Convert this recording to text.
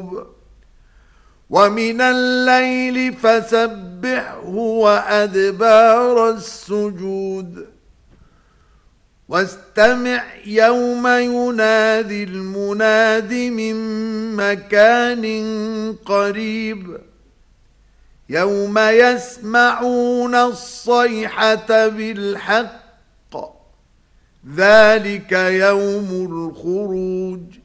القلوب ومن الليل فسبحه وأدبار السجود واستمع يوم ينادي المناد من مكان قريب يوم يسمعون الصيحة بالحق ذلك يوم الخروج